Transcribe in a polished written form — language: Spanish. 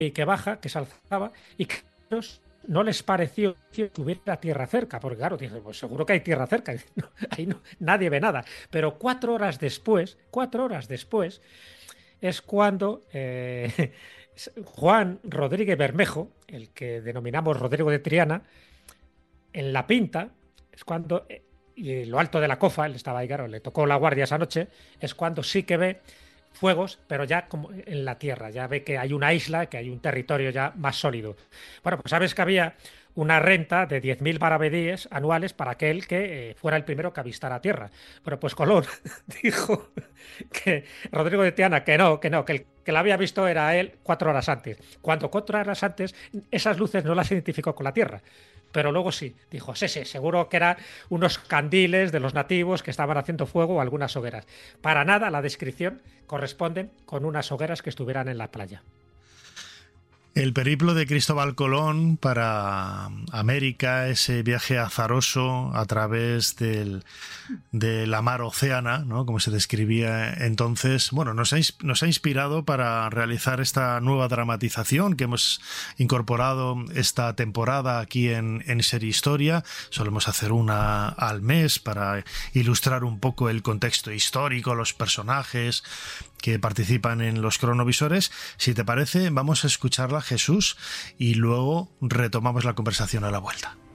que baja, que se alzaba, y que no les pareció que hubiera tierra cerca, porque claro, dije, pues seguro que hay tierra cerca, no, ahí no, nadie ve nada. Pero 4 horas después, es cuando Juan Rodríguez Bermejo, el que denominamos Rodrigo de Triana, en La Pinta, es cuando, y lo alto de la Cofa, él estaba ahí, claro, le tocó la guardia esa noche, es cuando sí que ve fuegos, pero ya como en la tierra, ya ve que hay una isla, que hay un territorio ya más sólido. Bueno, pues sabes que había una renta de 10.000 maravedíes anuales para aquel que fuera el primero que avistara tierra. Bueno, pues Colón dijo que Rodrigo de Tiana que el que la había visto era él 4 horas antes. Cuando 4 horas antes esas luces no las identificó con la tierra. Pero luego sí, dijo, sí, sí, seguro que eran unos candiles de los nativos que estaban haciendo fuego o algunas hogueras. Para nada la descripción corresponde con unas hogueras que estuvieran en la playa. El periplo de Cristóbal Colón para América, ese viaje azaroso a través de la mar Océana, ¿no?, como se describía entonces, bueno, nos ha inspirado para realizar esta nueva dramatización que hemos incorporado esta temporada aquí en Ser Historia. Solemos hacer una al mes para ilustrar un poco el contexto histórico, los personajes que participan en los cronovisores. Si te parece, vamos a escucharla, Jesús, y luego retomamos la conversación a la vuelta.